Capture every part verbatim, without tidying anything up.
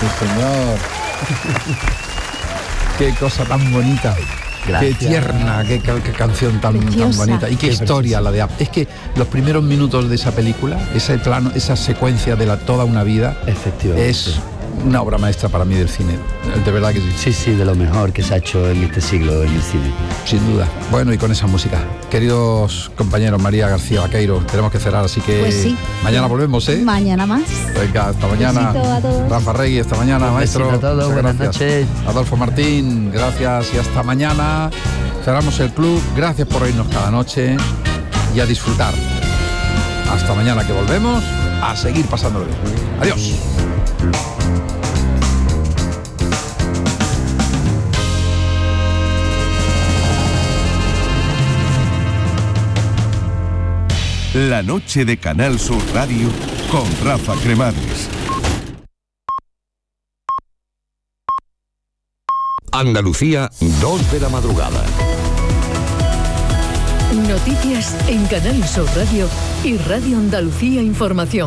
Sí, señor. Qué cosa tan bonita. Gracias. Qué tierna, qué, qué, qué canción tan, tan bonita. Y qué, qué historia la de... Es que los primeros minutos de esa película, ese plano, esa secuencia de la toda una vida, efectivamente, es una obra maestra para mí del cine. De verdad que sí. Sí, sí, de lo mejor que se ha hecho en este siglo en el cine. Sin duda. Bueno, y con esa música. Queridos compañeros, María García Vaqueiro, tenemos que cerrar, así que pues sí. Mañana volvemos, ¿eh? Mañana más. Venga, hasta mañana. A todos. Rafa Regui, hasta mañana, Un maestro. A todos, buenas noches. Adolfo Martín, gracias y hasta mañana. Cerramos el club. Gracias por oírnos cada noche y a disfrutar. Hasta mañana que volvemos a seguir pasándolo bien. Adiós. La noche de Canal Sur Radio con Rafa Cremades. Andalucía, dos de la madrugada. Noticias en Canal Sur Radio y Radio Andalucía Información.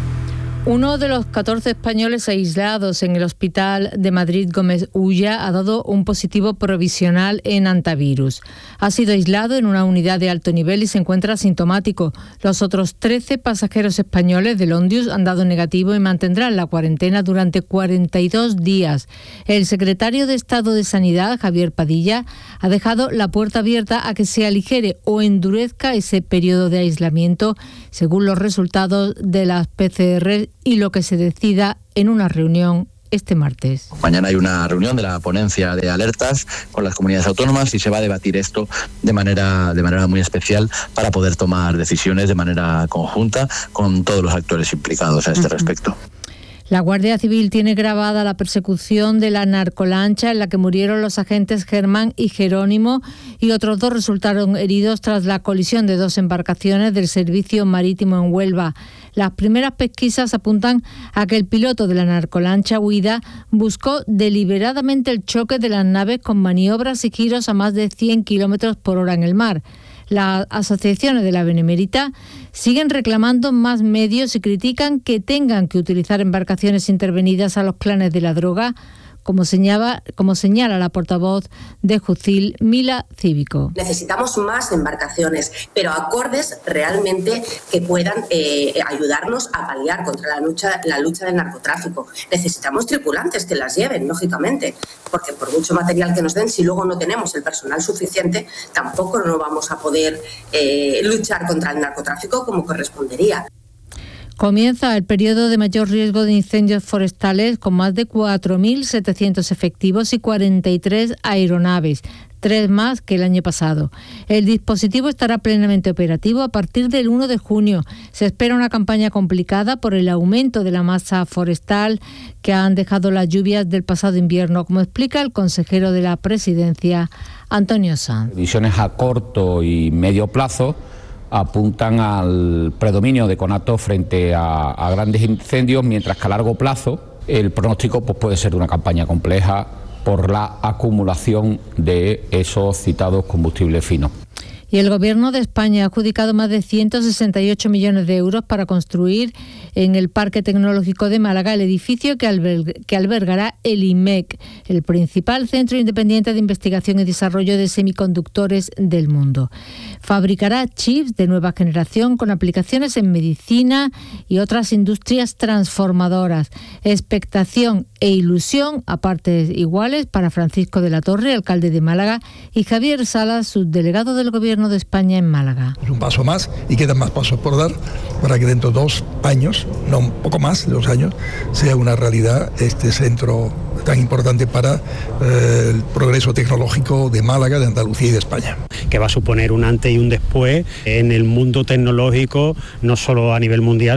Uno de los catorce españoles aislados en el hospital de Madrid Gómez Ulla ha dado un positivo provisional en antivirus. Ha sido aislado en una unidad de alto nivel y se encuentra asintomático. Los otros trece pasajeros españoles del Ondius han dado negativo y mantendrán la cuarentena durante cuarenta y dos días. El secretario de Estado de Sanidad, Javier Padilla, ha dejado la puerta abierta a que se aligere o endurezca ese periodo de aislamiento según los resultados de las P C R y lo que se decida en una reunión este martes. Mañana hay una reunión de la ponencia de alertas con las comunidades autónomas y se va a debatir esto de manera, de manera muy especial para poder tomar decisiones de manera conjunta con todos los actores implicados a este uh-huh. respecto. La Guardia Civil tiene grabada la persecución de la narcolancha en la que murieron los agentes Germán y Jerónimo y otros dos resultaron heridos tras la colisión de dos embarcaciones del servicio marítimo en Huelva. Las primeras pesquisas apuntan a que el piloto de la narcolancha huida buscó deliberadamente el choque de las naves con maniobras y giros a más de cien kilómetros por hora en el mar. Las asociaciones de la Benemérita siguen reclamando más medios y critican que tengan que utilizar embarcaciones intervenidas a los clanes de la droga, como señala, como señala la portavoz de Jucil, Mila Cívico. Necesitamos más embarcaciones, pero acordes realmente que puedan eh, ayudarnos a paliar contra la lucha, la lucha del narcotráfico. Necesitamos tripulantes que las lleven, lógicamente, porque por mucho material que nos den, si luego no tenemos el personal suficiente, tampoco no vamos a poder eh, luchar contra el narcotráfico como correspondería. Comienza el periodo de mayor riesgo de incendios forestales con más de cuatro mil setecientos efectivos y cuarenta y tres aeronaves, tres más que el año pasado. El dispositivo estará plenamente operativo a partir del uno de junio. Se espera una campaña complicada por el aumento de la masa forestal que han dejado las lluvias del pasado invierno, como explica el consejero de la Presidencia, Antonio Sanz. Visiones a corto y medio plazo apuntan al predominio de conatos frente a, a grandes incendios, mientras que a largo plazo el pronóstico pues, puede ser una campaña compleja por la acumulación de esos citados combustibles finos. Y el Gobierno de España ha adjudicado más de ciento sesenta y ocho millones de euros para construir en el Parque Tecnológico de Málaga el edificio que, alberg- que albergará el I M E C, el principal centro independiente de investigación y desarrollo de semiconductores del mundo. Fabricará chips de nueva generación con aplicaciones en medicina y otras industrias transformadoras. Expectación e ilusión a partes iguales para Francisco de la Torre, alcalde de Málaga, y Javier Salas, subdelegado del Gobierno de España en Málaga. Es un paso más y quedan más pasos por dar para que dentro de dos años, no un poco más de dos años, sea una realidad este centro tan importante para eh, el progreso tecnológico de Málaga, de Andalucía y de España. Que va a suponer un antes y un después en el mundo tecnológico, no solo a nivel mundial,